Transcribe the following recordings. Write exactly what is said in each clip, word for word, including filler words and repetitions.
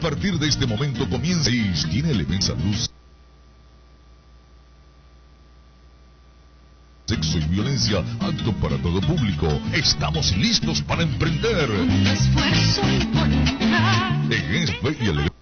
partir de este momento comienza y tiene la inmensa luz. Sexo y violencia, apto para todo público. Estamos listos para emprender. Un esfuerzo y voluntad. En Fe y Alegría.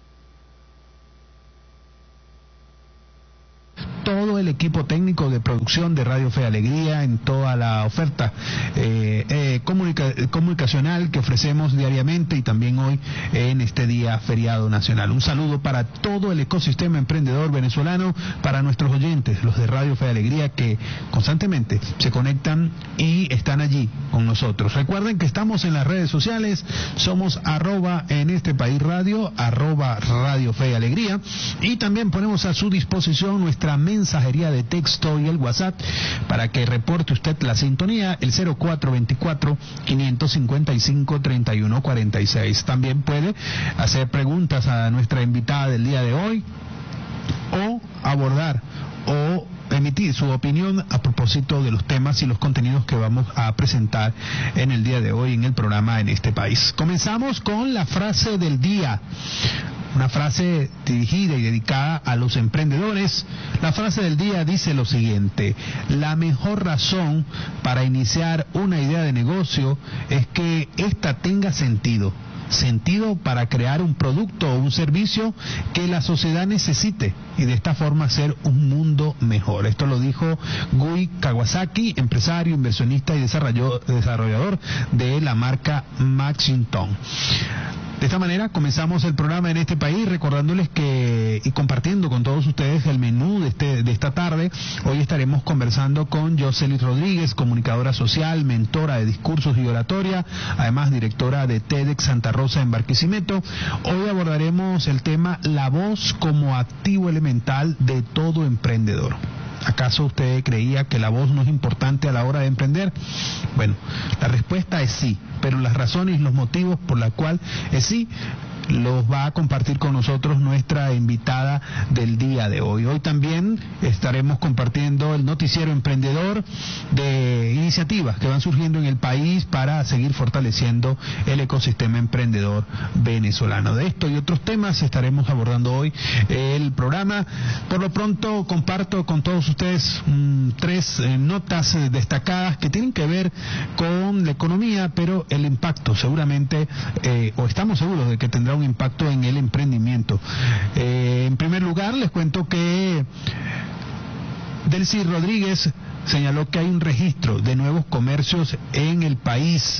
Todo el equipo técnico de producción de Radio Fe y Alegría en toda la oferta eh, eh, comunica comunicacional que ofrecemos diariamente y también hoy en este día feriado nacional. Un saludo para todo el ecosistema emprendedor venezolano, para nuestros oyentes, los de Radio Fe y Alegría, que constantemente se conectan y están allí con nosotros. Recuerden que estamos en las redes sociales, somos arroba en este país radio, arroba Radio Fe y Alegría, y también ponemos a su disposición nuestra mensajería de texto y el WhatsApp para que reporte usted la sintonía, el cero cuatro veinticuatro, quinientos cincuenta y cinco, treinta y uno cuarenta y seis. También puede hacer preguntas a nuestra invitada del día de hoy o abordar o emitir su opinión a propósito de los temas y los contenidos que vamos a presentar en el día de hoy en el programa En este país. Comenzamos con la frase del día. Una frase dirigida y dedicada a los emprendedores. La frase del día dice lo siguiente: la mejor razón para iniciar una idea de negocio es que ésta tenga sentido. Sentido para crear un producto o un servicio que la sociedad necesite y de esta forma hacer un mundo mejor. Esto lo dijo Gui Kawasaki, empresario, inversionista y desarrollador de la marca Maxington. De esta manera comenzamos el programa En este país, recordándoles que y compartiendo con todos ustedes el menú de, este, de esta tarde. Hoy estaremos conversando con Jocelyn Rodríguez, comunicadora social, mentora de discursos y oratoria, además directora de TEDx Santa Rosa en Barquisimeto. Hoy abordaremos el tema la voz como activo elemental de todo emprendedor. ¿Acaso usted creía que la voz no es importante a la hora de emprender? Bueno, la respuesta es sí, pero las razones y los motivos por los cuales es sí los va a compartir con nosotros nuestra invitada del día de hoy. Hoy también estaremos compartiendo el noticiero emprendedor de iniciativas que van surgiendo en el país para seguir fortaleciendo el ecosistema emprendedor venezolano. De esto y otros temas estaremos abordando hoy el programa. Por lo pronto comparto con todos ustedes mmm, tres eh, notas eh, destacadas que tienen que ver con la economía, pero el impacto seguramente, eh, o estamos seguros de que tendrá un impacto en el emprendimiento. Eh, en primer lugar, les cuento que Delcy Rodríguez señaló que hay un registro de nuevos comercios en el país.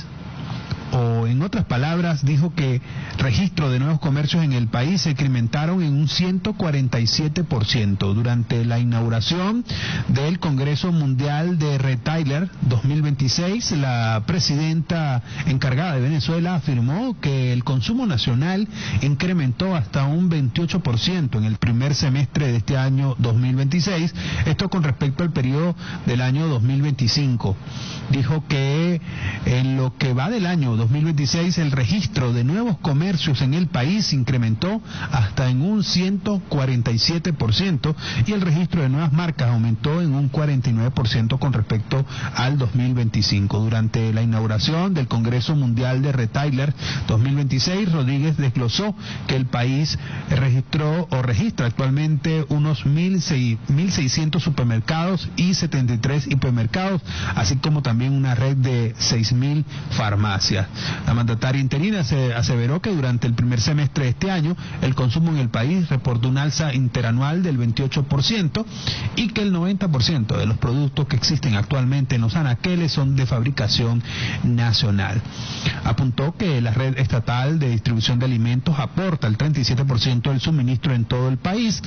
O en otras palabras, dijo que registro de nuevos comercios en el país se incrementaron en un ciento cuarenta y siete por ciento durante la inauguración del Congreso Mundial de Retailer dos mil veintiséis. La presidenta encargada de Venezuela afirmó que el consumo nacional incrementó hasta un veintiocho por ciento en el primer semestre de este año dos mil veintiséis, esto con respecto al periodo del año dos mil veinticinco. Dijo que en lo que va del año dos mil veintiséis el registro de nuevos comercios en el país incrementó hasta en un ciento cuarenta y siete por ciento y el registro de nuevas marcas aumentó en un cuarenta y nueve por ciento con respecto al dos mil veinticinco. Durante la inauguración del Congreso Mundial de Retailer dos mil veintiséis, Rodríguez desglosó que el país registró o registra actualmente unos mil seiscientos supermercados y setenta y tres hipermercados, así como también una red de seis mil farmacias. La mandataria interina se aseveró que durante el primer semestre de este año el consumo en el país reportó un alza interanual del veintiocho por ciento y que el noventa por ciento de los productos que existen actualmente en los anaqueles son de fabricación nacional. Apuntó que la red estatal de distribución de alimentos aporta el treinta y siete por ciento del suministro en todo el país.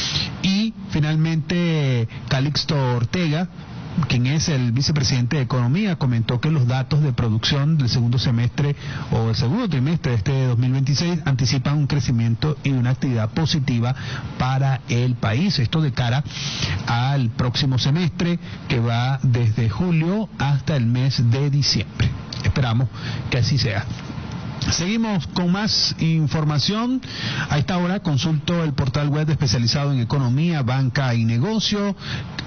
Y finalmente Calixto Ortega, quien es el vicepresidente de Economía, comentó que los datos de producción del segundo semestre o el segundo trimestre de este dos mil veintiséis anticipan un crecimiento y una actividad positiva para el país. Esto de cara al próximo semestre que va desde julio hasta el mes de diciembre. Esperamos que así sea. Seguimos con más información. A esta hora consulto el portal web especializado en economía, banca y negocio.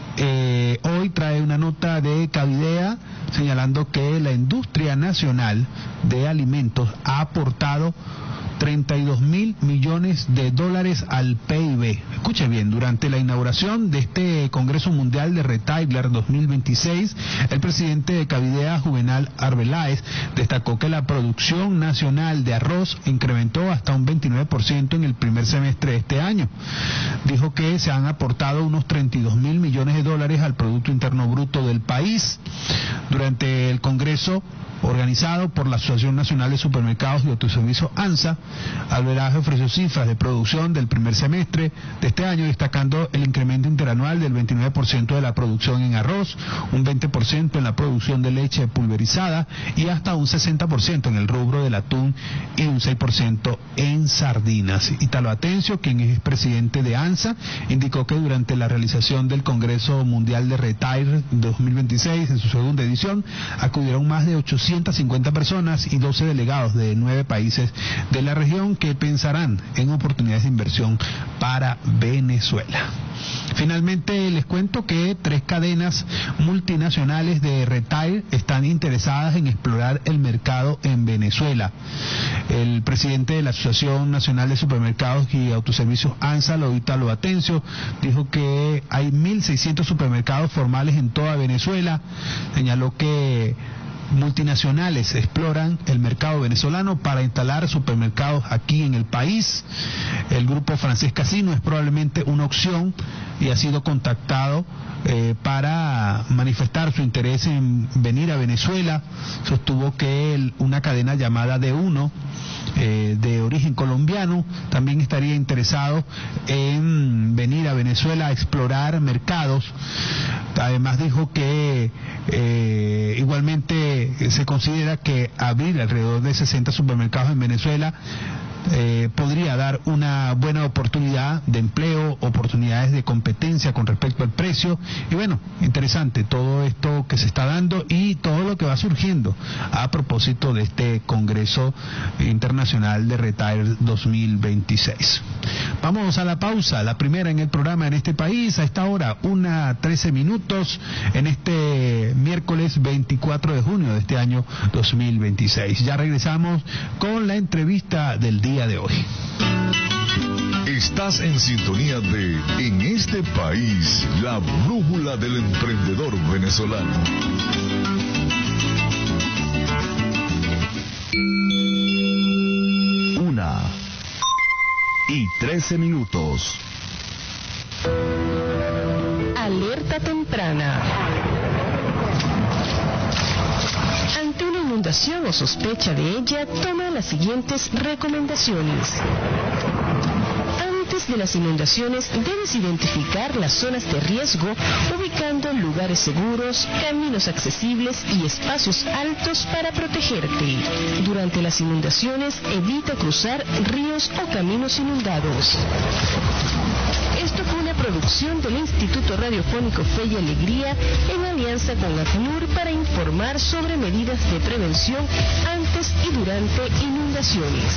Eh, hoy trae una nota de Cavidea señalando que la industria nacional de alimentos ha aportado treinta y dos mil millones de dólares al P I B. Escuche bien, durante la inauguración de este Congreso Mundial de Retailer dos mil veintiséis, el presidente de Cavidea, Juvenal Arbeláez, destacó que la producción nacional de arroz incrementó hasta un veintinueve por ciento en el primer semestre de este año. Dijo que se han aportado unos treinta y dos mil millones de dólares al Producto Interno Bruto del país. Durante el Congreso organizado por la Asociación Nacional de Supermercados y Autoservicios ANSA, Arbeláez ofreció cifras de producción del primer semestre de este año, destacando el incremento interanual del veintinueve por ciento de la producción en arroz, un veinte por ciento en la producción de leche pulverizada y hasta un sesenta por ciento en el rubro del atún y un seis por ciento en sardinas. Italo Atencio, quien es presidente de ANSA, indicó que durante la realización del Congreso Mundial de Retail dos mil veintiséis, en su segunda edición, acudieron más de ochocientas cincuenta personas y doce delegados de nueve países de la región que pensarán en oportunidades de inversión para Venezuela. Finalmente, les cuento que tres cadenas multinacionales de retail están interesadas en explorar el mercado en Venezuela. El presidente de la Asociación Nacional de Supermercados y Autoservicios ANSA, Italo Atencio, dijo que hay mil seiscientos supermercados formales en toda Venezuela. Señaló que multinacionales exploran el mercado venezolano para instalar supermercados aquí en el país. El grupo francés Casino es probablemente una opción y ha sido contactado eh, para manifestar su interés en venir a Venezuela. Sostuvo que el, una cadena llamada D uno eh, de origen colombiano también estaría interesado en venir a Venezuela a explorar mercados. Además dijo que eh, igualmente se considera que abrir alrededor de sesenta supermercados en Venezuela Eh, podría dar una buena oportunidad de empleo, oportunidades de competencia con respecto al precio. Y bueno, interesante todo esto que se está dando y todo lo que va surgiendo a propósito de este Congreso Internacional de Retail dos mil veintiséis. Vamos a la pausa, la primera en el programa en este país, a esta hora, una trece minutos, en este miércoles veinticuatro de junio de este año dos mil veintiséis. Ya regresamos con la entrevista del día de hoy. Estás en sintonía de En este país, la brújula del emprendedor venezolano. Una y trece minutos. Alerta temprana. Ante una inundación o sospecha de ella, toma las siguientes recomendaciones. Antes de las inundaciones, debes identificar las zonas de riesgo, ubicando lugares seguros, caminos accesibles y espacios altos para protegerte. Durante las inundaciones, evita cruzar ríos o caminos inundados. Esto fue una producción del Instituto Radiofónico Fe y Alegría en alianza con ACNUR para informar sobre medidas de prevención antes y durante inundaciones.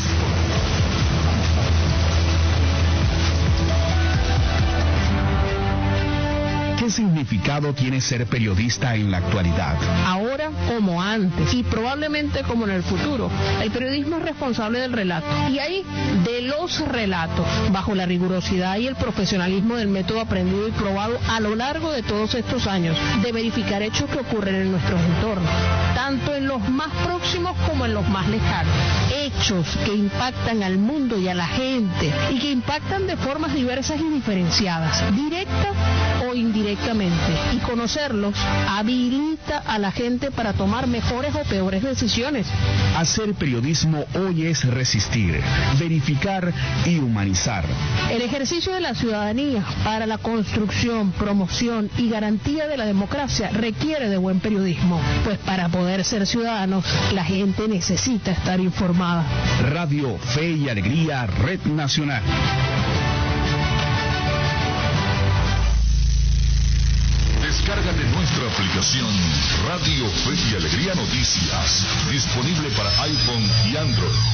¿Qué significado tiene ser periodista en la actualidad? Ahora como antes y probablemente como en el futuro, el periodismo es responsable del relato y ahí de los relatos, bajo la rigurosidad y el profesionalismo del método aprendido y probado a lo largo de todos estos años, de verificar hechos que ocurren en nuestros entornos, tanto en los más próximos como en los más lejanos, hechos que impactan al mundo y a la gente y que impactan de formas diversas y diferenciadas, directa o indirectamente, y conocerlos habilita a la gente para tomar mejores o peores decisiones. Hacer periodismo hoy es resistir, verificar y humanizar. El ejercicio de la ciudadanía para la construcción, promoción y garantía de la democracia requiere de buen periodismo, pues para poder ser ciudadanos la gente necesita estar informada. Radio Fe y Alegría, Red Nacional. Descárgate nuestra aplicación Radio Fe y Alegría Noticias, disponible para iPhone y Android.